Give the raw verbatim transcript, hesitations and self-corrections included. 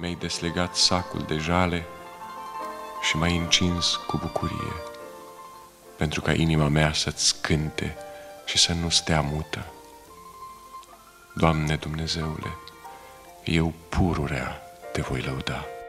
mi-ai deslegat sacul de jale și m-ai încins cu bucurie, pentru ca inima mea să-ți cânte și să nu stea mută. Doamne Dumnezeule, eu pururea te voi lăuda.